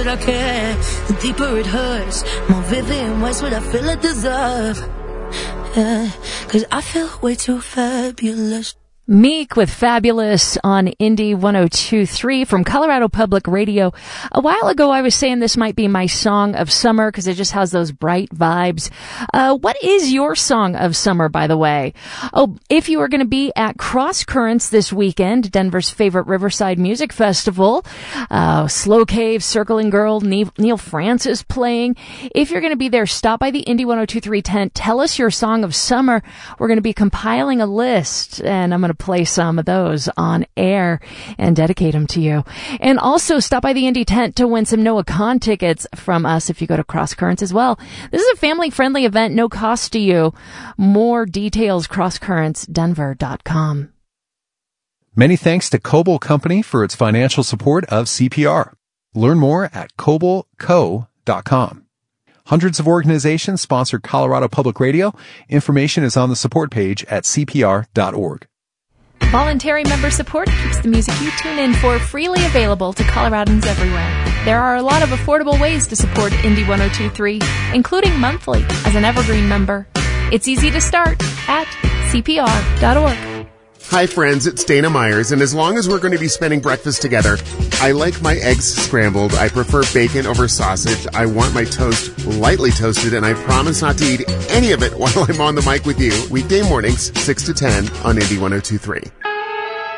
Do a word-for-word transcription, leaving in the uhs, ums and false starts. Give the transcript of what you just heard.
that I care, the deeper it hurts. More vivid in ways what I feel I deserve. Yeah, cause I feel way too fabulous. Meek with Fabulous on Indie one oh two point three from Colorado Public Radio. A while ago, I was saying this might be my song of summer because it just has those bright vibes. Uh, what is your song of summer, by the way? Oh, if you are going to be at Cross Currents this weekend, Denver's favorite Riverside Music Festival, uh, Slow Cave, Circling Girl, Neil, Neil Francis playing. If you're going to be there, stop by the Indie one oh two point three tent. Tell us your song of summer. We're going to be compiling a list, and I'm going to play some of those on air and dedicate them to you. And also stop by the Indie tent to win some Noah Kahn tickets from us if you go to Cross Currents as well. This is a family-friendly event, no cost to you. More details, cross currents denver dot com. Many thanks to Coble Company for its financial support of C P R. Learn more at coble co dot com. Hundreds of organizations sponsor Colorado Public Radio. Information is on the support page at c p r dot org. Voluntary member support keeps the music you tune in for freely available to Coloradans everywhere. There are a lot of affordable ways to support Indie one oh two point three, including monthly as an Evergreen member. It's easy to start at c p r dot org. Hi friends, it's Dana Myers, and as long as we're going to be spending breakfast together, I like my eggs scrambled. I prefer bacon over sausage. I want my toast lightly toasted, and I promise not to eat any of it while I'm on the mic with you. Weekday mornings, six to ten on Indie one oh two point three.